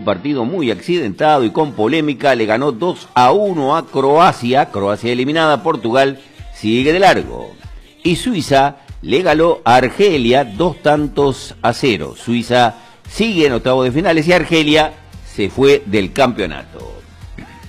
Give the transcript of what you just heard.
un partido muy accidentado y con polémica, le ganó 2-1 a Croacia. Croacia eliminada, Portugal sigue de largo. Y Suiza le ganó a Argelia 2-0. Suiza sigue en octavos de finales y Argelia se fue del campeonato.